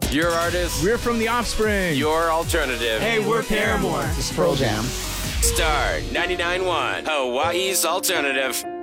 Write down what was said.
Your artist. We're from The Offspring. Your alternative. Hey, we're Paramore. This is Pearl Jam. Star 99.1, Hawaii's alternative.